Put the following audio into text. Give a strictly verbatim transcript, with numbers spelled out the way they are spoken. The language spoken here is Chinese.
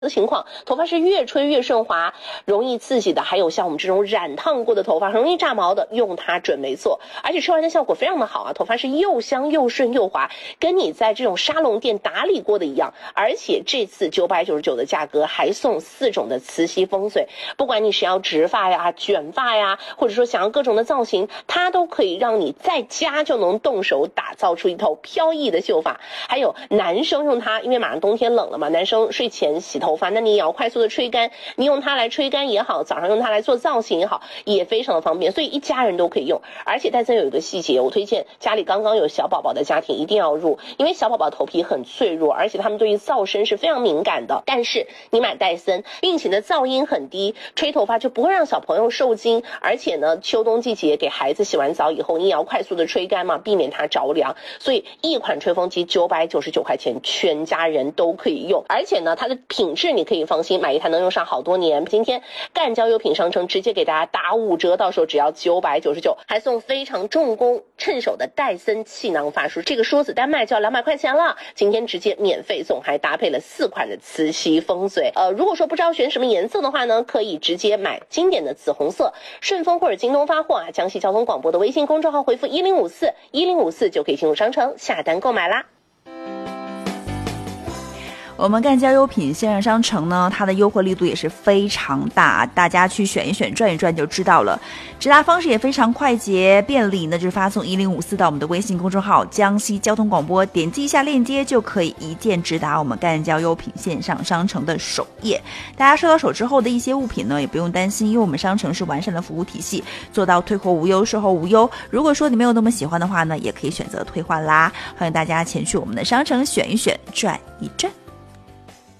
的情况，头发是越吹越顺滑，容易刺激的，还有像我们这种染烫过的头发，很容易炸毛的，用它准没错。而且吹完的效果非常的好啊，头发是又香又顺又滑，跟你在这种沙龙店打理过的一样。而且这次九百九十九的价格还送四种的磁吸风水，不管你是要直发呀、卷发呀，或者说想要各种的造型，它都可以让你在家就能动手打造出一头飘逸的秀发。还有男生用它，因为马上冬天冷了嘛，男生睡前洗头发，那你也要快速的吹干，你用它来吹干也好，早上用它来做造型也好，也非常的方便，所以一家人都可以用。而且戴森有一个细节，我推荐家里刚刚有小宝宝的家庭一定要入，因为小宝宝头皮很脆弱，而且他们对于噪声是非常敏感的。但是你买戴森，并且呢噪音很低，吹头发就不会让小朋友受惊，而且呢秋冬季节给孩子洗完澡以后，你也要快速的吹干嘛，避免它着凉。所以一款吹风机九百九十九块钱，全家人都可以用，而且呢它的品质你可以放心，买一台能用上好多年。今天干交优品商城直接给大家打五折，到时候只要九百九十九，还送非常重工趁手的戴森气囊发梳，这个梳子单卖就要两百块钱了，今天直接免费送，还搭配了四款的磁吸风水。呃，如果说不知道选什么颜色的话呢，可以直接买经典的紫红色，顺丰或者京东发货啊，江西交通广播的微信公众号回复一零五四一零五四就可以进入商城下单购买啦。 我们干交优品线上商城呢，它的优惠力度也是非常大，大家去选一选转一转就知道了。直达方式也非常快捷便利，那就是发送一零五四到我们的微信公众号江西交通广播，点击一下链接就可以一键直达我们干交优品线上商城的首页。大家收到手之后的一些物品呢，也不用担心，因为我们商城是完善的服务体系，做到退货无忧，售后无忧。如果说你没有那么喜欢的话呢，也可以选择退换啦。欢迎大家前去我们的商城选一选，转一转。